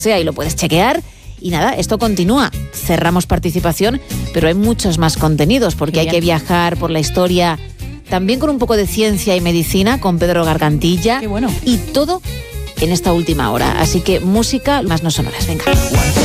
sea, y lo puedes chequear. Y nada, esto continúa. Cerramos participación, pero hay muchos más contenidos, porque hay que viajar por la historia, también con un poco de ciencia y medicina, con Pedro Gargantilla. Qué bueno. Y todo en esta última hora. Así que música, más no sonoras. Venga.